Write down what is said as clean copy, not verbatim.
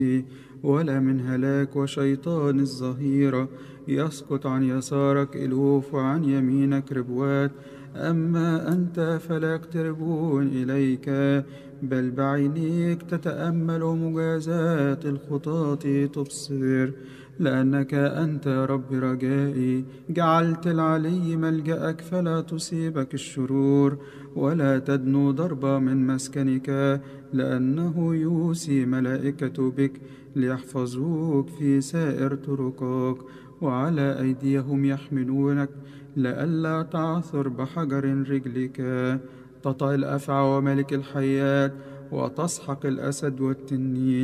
ولا من هلاك وشيطان الظهيرة. يسقط عن يسارك ألوف وعن يمينك ربوات، أما أنت فلا يقتربون إليك. بل بعينيك تتأمل مجازات الخطاة تبصر، لأنك أنت يا رب رجائي. جعلت العلي ملجأك فلا تصيبك الشرور، ولا تدنو ضربة من مسكنك، لأنه يوصي ملائكة بك ليحفظوك في سائر طرقك، وعلى أيديهم يحملونك لئلا تعثر بحجر رجلك. تطأ الأفعى وملك الحيات، وتسحق الأسد والتنين.